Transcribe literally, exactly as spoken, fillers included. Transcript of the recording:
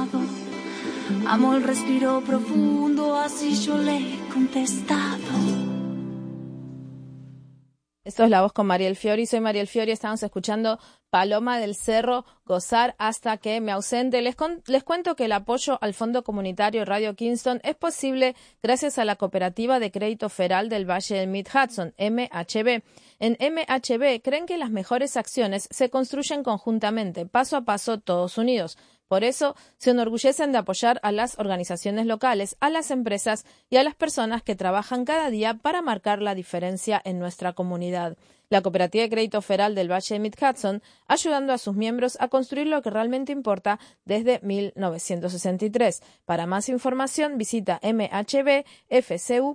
lado. Amo el respiro profundo, así yo le he contestado. Esto es La Voz con Mariel Fiori. Soy Mariel Fiori. Estamos escuchando Paloma del Cerro, Gozar hasta que me ausente. Les, con, les cuento que el apoyo al Fondo Comunitario Radio Kingston es posible gracias a la Cooperativa de Crédito Federal del Valle del Mid-Hudson, M H B. En M H B creen que las mejores acciones se construyen conjuntamente, paso a paso, todos unidos. Por eso, se enorgullecen de apoyar a las organizaciones locales, a las empresas y a las personas que trabajan cada día para marcar la diferencia en nuestra comunidad. La Cooperativa de Crédito Federal del Valle de Mid-Hudson, ayudando a sus miembros a construir lo que realmente importa desde mil novecientos sesenta y tres. Para más información, visita m h b f c u